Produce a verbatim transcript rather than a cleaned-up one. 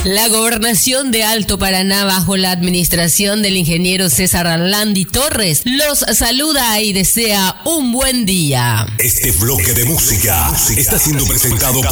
La gobernación de Alto Paraná, bajo la administración del ingeniero César Arlandi Torres, los saluda y desea un buen día. Este bloque de música está siendo presentado por